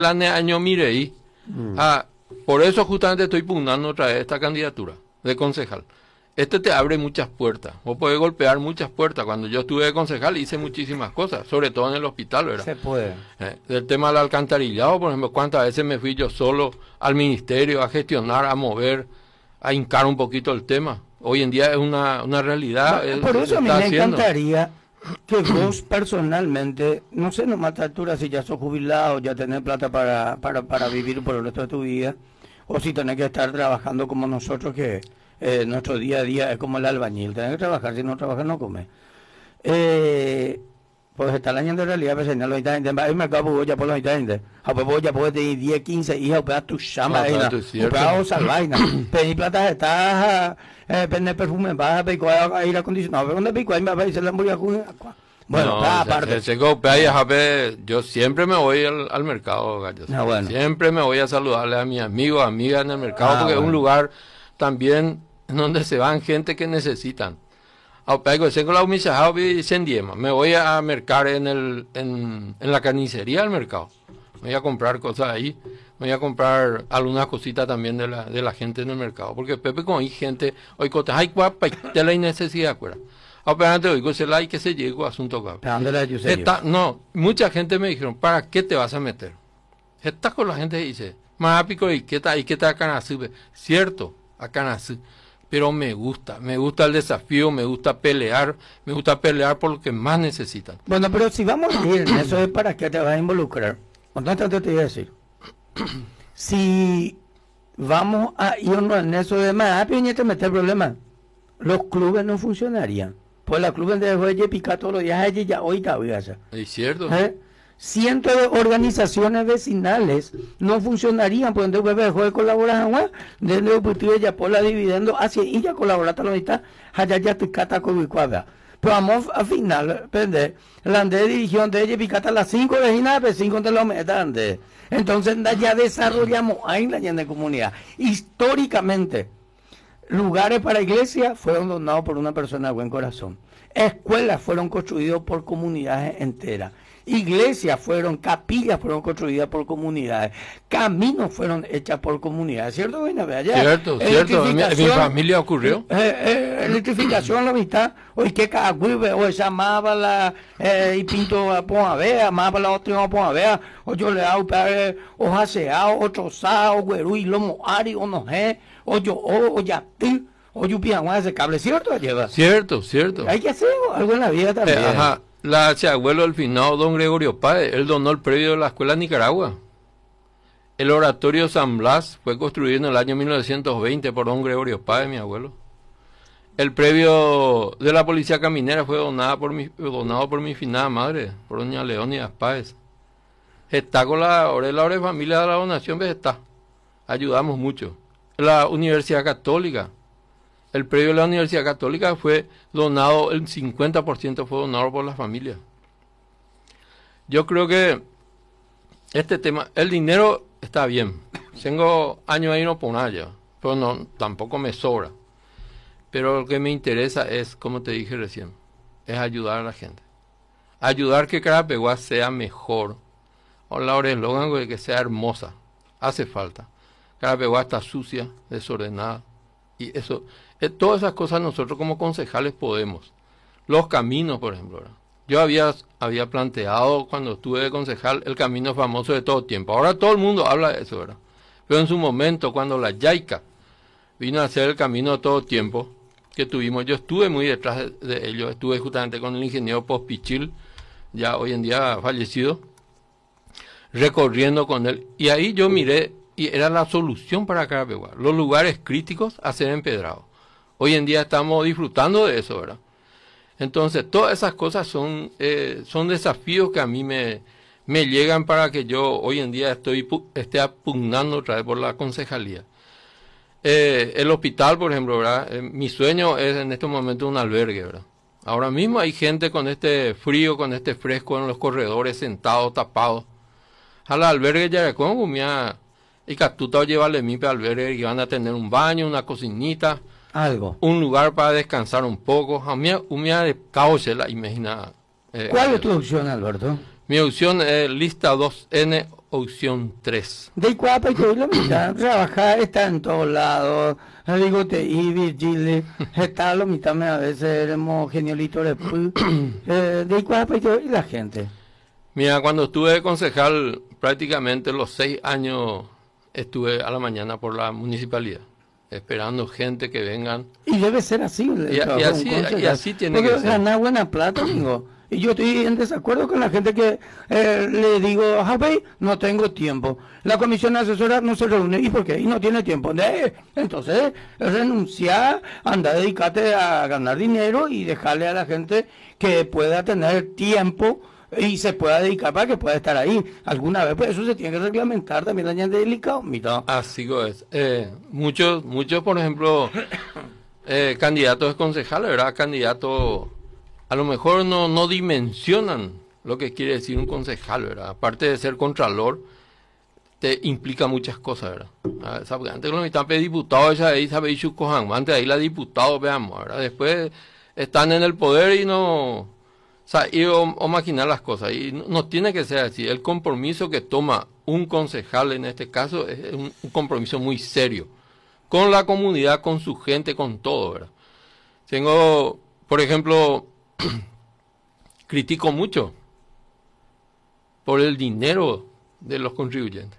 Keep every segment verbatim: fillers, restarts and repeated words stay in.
año Mirei. Mm. Ah, por eso justamente estoy pugnando otra vez esta candidatura de concejal. Este te abre muchas puertas. Vos podés golpear muchas puertas. Cuando yo estuve de concejal hice muchísimas cosas, sobre todo en el hospital, ¿verdad? Se puede. Eh, del tema del alcantarillado, por ejemplo, cuántas veces me fui yo solo al ministerio a gestionar, a mover, a hincar un poquito el tema. Hoy en día es una, una realidad. Bueno, por eso a mí me haciendo. encantaría que vos personalmente, no sé, no a esta altura, si ya sos jubilado, ya tenés plata para, para, para vivir por el resto de tu vida, o si tenés que estar trabajando como nosotros, que eh, nuestro día a día es como el albañil, tenés que trabajar, si no trabajas no comes. Eh, pues está la gente en realidad, pues señalo, hay mercado, pues ya por los habitantes, pues vos ya puedes tener diez, quince hijas, pues tu chamba, pues salvaina, pedir plata, estás, pedir perfume, vas a pedir aire acondicionado, pero cuando pico ahí me va a decir la hamburguesa. Bueno, no, aparte. Se, se yo siempre me voy al, al mercado, gallos. Ah, bueno. Siempre me voy a saludarle a mis amigos, amigas en el mercado, ah, porque bueno. Es un lugar también donde se van gente que necesitan. Me voy a mercar en, el, en, en la carnicería del mercado. Me voy a comprar cosas ahí. Me voy a comprar algunas cositas también de la, de la gente en el mercado. Porque Pepe, como hay gente, hoy cosas, hay guapa, de la necesidad, ¿cuál? Apenas hoy que se la hay que se llegó asunto Está, no, mucha gente me dijeron, ¿para qué te vas a meter? Está con la gente que dice, más pico y qué tal, y qué tal acá cierto, acá nací, pero me gusta, me gusta el desafío, me gusta pelear, me gusta pelear por lo que más necesitan. Bueno, pero si vamos a ir, eso es para qué te vas a involucrar. Entonces te voy a decir, si vamos a irnos en eso de más, te meter el problema, los clubes no funcionarían. Pues la club de hoy pica todos los días allí ya hoy todavía. Es cierto. ¿Eh? Cientos de organizaciones vecinales no funcionarían, pues entonces bebé colaborar desde el ya por la dividendo así y ya colaborar tal vez allá ya te cata con pero vamos al final, pende la de dirigión de ella picata las cinco vejinas de cinco de los metan de entonces ya desarrollamos ahí la de comunidad históricamente. Lugares para iglesias fueron donados por una persona de buen corazón. Escuelas fueron construidas por comunidades enteras. Iglesias fueron, capillas fueron construidas por comunidades. Caminos fueron hechas por comunidades. ¿Cierto, doña Bea? Cierto, cierto. En mi, en mi familia ocurrió. Eh, eh, electrificación, la vista. Hoy que cada hoy se amaba la, eh, y pinto a Ponavea, amaba la otra a Ponavea, o yo le hago para hoja seao, otro sao, güerú y lomo ari, o no sé. O yo, o, o ya, ti, o yo pienso ese cable, ¿cierto? Lleva. Cierto, cierto. Hay que hacer algo en la vida también. Eh, ajá, la abuelo del finado don Gregorio Páez, él donó el predio de la escuela Nicaragua. El oratorio San Blas fue construido en el año mil novecientos veinte por don Gregorio Páez, mi abuelo. El predio de la policía caminera fue donado por mi, donado por mi finada madre, por doña Leónidas Páez. Está con la Orela de Familia de la Donación, ¿ves? Está. Ayudamos mucho. La Universidad Católica, el predio de la Universidad Católica fue donado, el cincuenta por ciento fue donado por las familias. Yo creo que este tema, el dinero está bien, tengo años ahí no por nada, pero no, tampoco me sobra. Pero lo que me interesa es, como te dije recién, es ayudar a la gente. Ayudar que Carapeguá sea mejor. O la eslogan de que sea hermosa, hace falta. Carapeguá está sucia, desordenada, y eso, eh, todas esas cosas nosotros como concejales podemos. Los caminos, por ejemplo, ¿verdad? Yo había, había planteado cuando estuve de concejal el camino famoso de todo tiempo. Ahora todo el mundo habla de eso, ¿verdad? Pero en su momento, cuando la Yaica vino a hacer el camino de todo tiempo que tuvimos, yo estuve muy detrás de, de ellos, estuve justamente con el ingeniero Pospichil, ya hoy en día fallecido, recorriendo con él, y ahí yo miré. Y era la solución para Carapeguá. Los lugares críticos a ser empedrados. Hoy en día estamos disfrutando de eso, ¿verdad? Entonces, todas esas cosas son, eh, son desafíos que a mí me, me llegan para que yo hoy en día estoy, esté pugnando otra vez por la concejalía. Eh, el hospital, por ejemplo, ¿verdad? Eh, mi sueño es en este momento un albergue, ¿verdad? Ahora mismo hay gente con este frío, con este fresco en los corredores, sentados, tapados. Al albergue ya como me y Catuta llevarle mi albergue que van a tener un baño, una cocinita, algo, un lugar para descansar un poco. A mí, un día de caos, la imagina. Eh, ¿Cuál eh, es tu opción, Alberto? Mi opción es lista dos N opción tres. De cuapa y todo lo mitad, trabajar está en todos lados, digo te y Virgile, está lo mitad me a veces éramos geniolitos después, eh, de cuapa y todo y la gente. Mira, cuando estuve de concejal, prácticamente los seis años estuve a la mañana por la municipalidad, esperando gente que vengan. Y debe ser así. Y, y, así, y así tiene porque que ser. Ganar buena plata, amigo. Y yo estoy en desacuerdo con la gente que eh, le digo, Javi, no tengo tiempo. La comisión asesora no se reúne. ¿Y por qué? Y no tiene tiempo. De, entonces, renunciar, anda, dedicarte a ganar dinero y dejarle a la gente que pueda tener tiempo y se pueda dedicar para que pueda estar ahí. Alguna vez, pues eso se tiene que reglamentar también, la gente delicado. Mira. Así es. Eh, muchos, muchos, por ejemplo, eh, candidatos de concejales, ¿verdad? Candidatos, a lo mejor no, no dimensionan lo que quiere decir un concejal, ¿verdad? Aparte de ser contralor, te implica muchas cosas, ¿verdad? ¿Sabes? Antes lo mitad de diputados, ya ahí sabe su cojan, antes ahí la diputados, veamos, ¿verdad? Después están en el poder y no, o sea, y o, o maquinar las cosas, y no, no tiene que ser así. El compromiso que toma un concejal en este caso es un, un compromiso muy serio, con la comunidad, con su gente, con todo, ¿verdad? Tengo, por ejemplo, critico mucho por el dinero de los contribuyentes.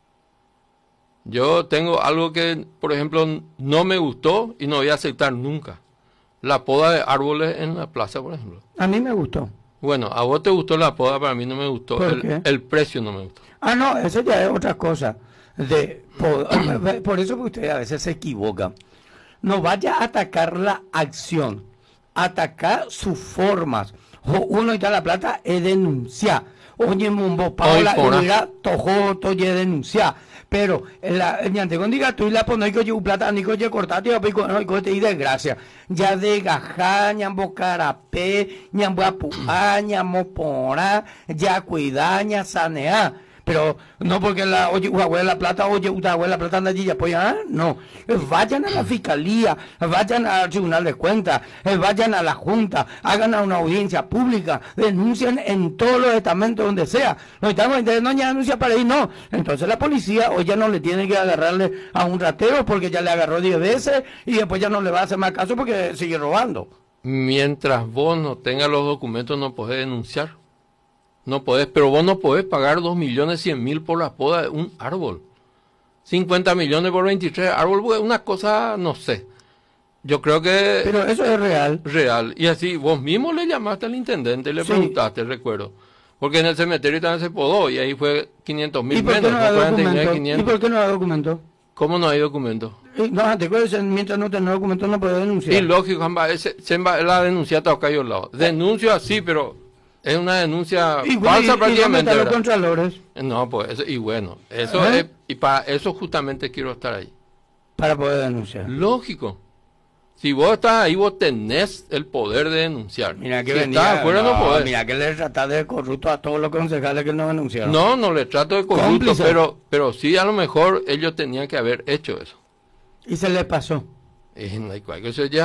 Yo tengo algo que, por ejemplo, no me gustó y no voy a aceptar nunca. La poda de árboles en la plaza, por ejemplo. A mí me gustó. Bueno, a vos te gustó la poda, para mí no me gustó. ¿Por el, qué? el precio no me gustó. Ah, no, eso ya es otra cosa. De, por, por eso que usted a veces se equivoca. No vaya a atacar la acción, atacar sus formas. Uno y tal la plata es denunciar. Oye, Mumbo Paola, y mira, tojo, toye denunciar. Pero en la ñante con diga tú y la pones que yo plata ni coche cortate y pico no y coche y desgracia. Ya de gaja, ñambo carapé, ñambo apuá, ñambo pora, ya cuida, ña sanea. Pero no porque la oye una abuela la plata, oye una abuela la plata anda allí ya pues ah, no. Vayan a la fiscalía, vayan al tribunal de cuentas, vayan a la junta, hagan una audiencia pública, denuncien en todos los estamentos donde sea. No estamos no ya denuncia para ir, no. Entonces la policía hoy ya no le tiene que agarrarle a un ratero porque ya le agarró diez veces y después ya no le va a hacer más caso porque sigue robando. Mientras vos no tengas los documentos no podés denunciar. No podés, pero vos no podés pagar dos millones cien mil por la poda de un árbol. cincuenta millones por veintitrés árboles, una cosa, no sé. Yo creo que... Pero eso es real. Real. Y así, vos mismo le llamaste al intendente y le sí. preguntaste, recuerdo. Porque en el cementerio también se podó y ahí fue quinientos mil menos. No ¿Y por qué no hay documento? ¿Cómo no hay documento? No, antes, mientras no tenés documento no podés denunciar. Sí, lógico, se, se la denuncia está acá a los lados. Denuncio así, pero... Es una denuncia y, falsa y, prácticamente. ¿Y los contralores? No, pues, eso, y bueno, eso ¿Eh? es, y para eso justamente quiero estar ahí. Para poder denunciar. Lógico. Si vos estás ahí, vos tenés el poder de denunciar. Mira que si venía, estás afuera, no, no podés. Mira que le tratás de corrupto a todos los concejales que no denunciaron. No, no le trato de corrupto, pero, pero sí a lo mejor ellos tenían que haber hecho eso. Y se les pasó. ocho de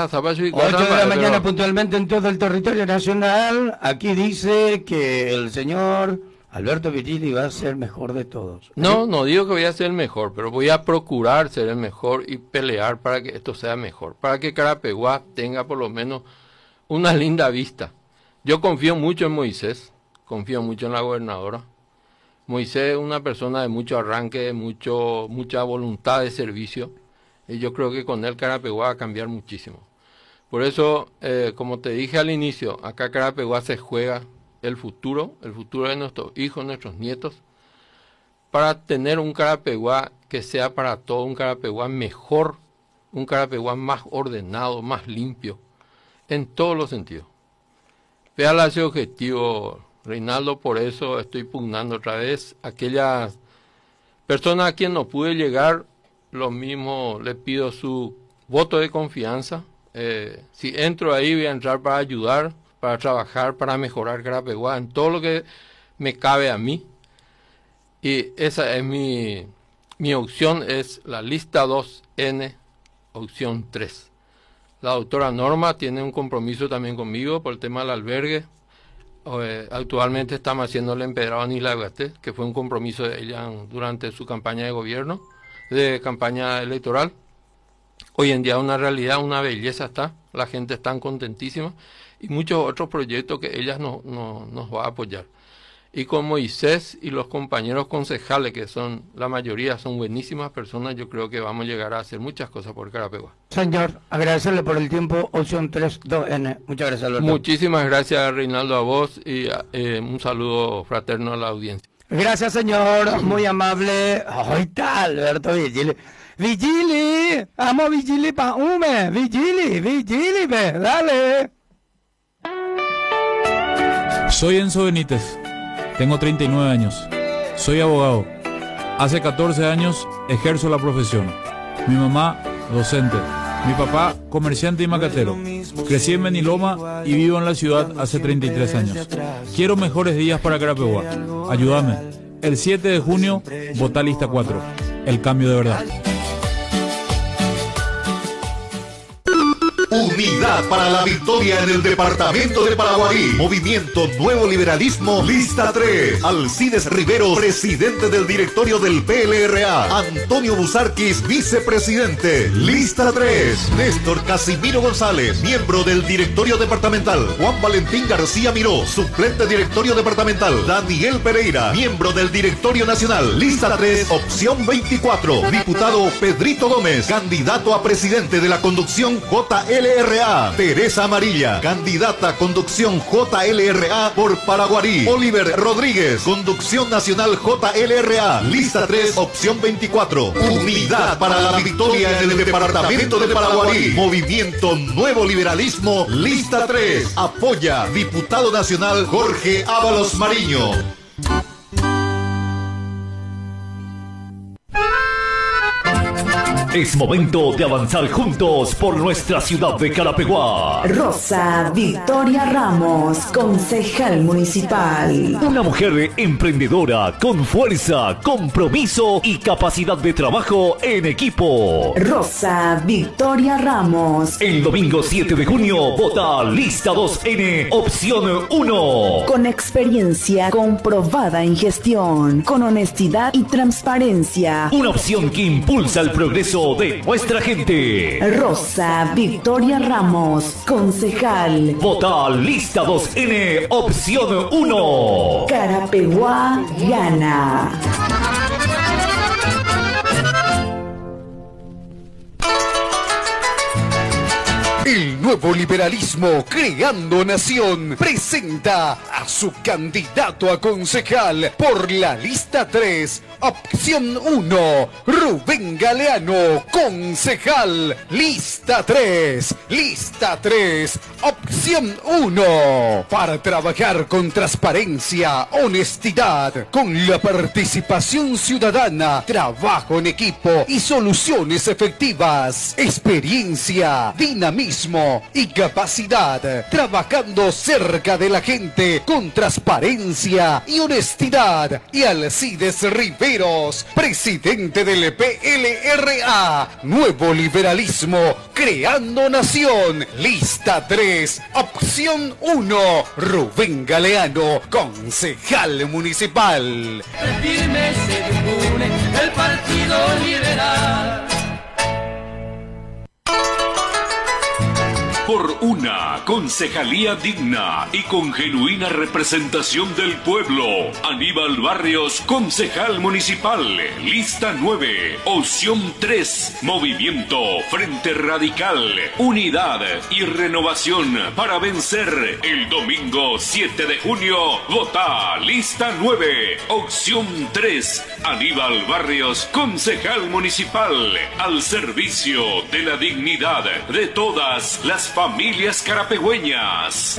la mañana puntualmente en todo el territorio nacional. Aquí dice que el señor Alberto Virgili va a ser el mejor de todos. No, no digo que voy a ser el mejor, pero voy a procurar ser el mejor y pelear para que esto sea mejor, para que Carapeguá tenga por lo menos una linda vista. Yo confío mucho en Moisés, confío mucho en la gobernadora. Moisés es una persona de mucho arranque, mucho, mucha voluntad de servicio. Y yo creo que con él Carapeguá va a cambiar muchísimo. Por eso, eh, como te dije al inicio, acá Carapeguá se juega el futuro, el futuro de nuestros hijos, nuestros nietos, para tener un Carapeguá que sea para todo, un Carapeguá mejor, un Carapeguá más ordenado, más limpio, en todos los sentidos. Véala ese objetivo, Reinaldo, por eso estoy pugnando otra vez. Aquellas personas a quien no pude llegar, lo mismo le pido su voto de confianza. Eh, si entro ahí voy a entrar para ayudar, para trabajar, para mejorar Carapeguá en todo lo que me cabe a mí. Y esa es mi, mi opción, es la lista dos N, opción tres. La doctora Norma tiene un compromiso también conmigo por el tema del albergue. Eh, actualmente estamos haciendo el empedrado en Isla de Gasté, que fue un compromiso de ella durante su campaña de gobierno, de campaña electoral. Hoy en día es una realidad, una belleza está, la gente está contentísima y muchos otros proyectos que ella no, no, nos va a apoyar. Y con Moisés y los compañeros concejales, que son la mayoría, son buenísimas personas, yo creo que vamos a llegar a hacer muchas cosas por Carapeguá. Señor, agradecerle por el tiempo, opción tres dos N. Muchas gracias, Alberto. Muchísimas gracias, Reinaldo, a vos y eh, un saludo fraterno a la audiencia. Gracias, señor, muy amable. Ahí está, Alberto Vigili. Vigili, amo Vigili pa' ume, Vigili, Vigili, ve, dale. Soy Enzo Benítez. Tengo treinta y nueve años. Soy abogado. Hace catorce años ejerzo la profesión. Mi mamá, docente. Mi papá, comerciante y macatero. Crecí en Beniloma y vivo en la ciudad hace treinta y tres años. Quiero mejores días para Carapeguá. Ayúdame. El siete de junio, vota lista cuatro. El cambio de verdad. Unidad para la victoria en el departamento de Paraguarí. Movimiento Nuevo Liberalismo, lista tres. Alcides Rivero, presidente del directorio del P L R A. Antonio Busarquis, vicepresidente, lista tres. Néstor Casimiro González, miembro del directorio departamental. Juan Valentín García Miró, suplente directorio departamental. Daniel Pereira, miembro del directorio nacional, lista tres, opción veinticuatro. Diputado Pedrito Gómez, candidato a presidente de la conducción J L R A. Teresa Amarilla, candidata a conducción J L R A por Paraguarí. Oliver Rodríguez, conducción nacional J L R A, lista tres, opción veinticuatro. Unidad para la victoria en el departamento de Paraguarí. Movimiento Nuevo Liberalismo, lista tres. Apoya diputado nacional Jorge Ábalos Mariño. Es momento de avanzar juntos por nuestra ciudad de Carapeguá. Rosa Victoria Ramos, concejal municipal. Una mujer emprendedora con fuerza, compromiso y capacidad de trabajo en equipo. Rosa Victoria Ramos. El domingo siete de junio, vota lista dos N, opción uno. Con experiencia comprobada en gestión, con honestidad y transparencia. Una opción que impulsa el progreso de nuestra gente. Rosa Victoria Ramos, concejal. Vota lista dos N, opción uno. Carapeguá gana. El Nuevo Liberalismo Creando Nación presenta a su candidato a concejal por la lista tres, opción uno, Rubén Galeano, concejal, lista tres, lista tres, opción uno, para trabajar con transparencia, honestidad, con la participación ciudadana, trabajo en equipo y soluciones efectivas, experiencia, dinamismo y capacidad, trabajando cerca de la gente con transparencia y honestidad. Y Alcides Riveros, presidente del P L R A, Nuevo Liberalismo Creando Nación, lista tres, opción uno, Rubén Galeano, concejal municipal. Firme se impone el Partido Liberal. Por una concejalía digna y con genuina representación del pueblo, Aníbal Barrios, concejal municipal, lista nueve, opción tres, Movimiento Frente Radical, Unidad y Renovación para vencer. El domingo siete de junio, vota lista nueve, opción tres, Aníbal Barrios, concejal municipal, al servicio de la dignidad de todas las familias carapegüeñas.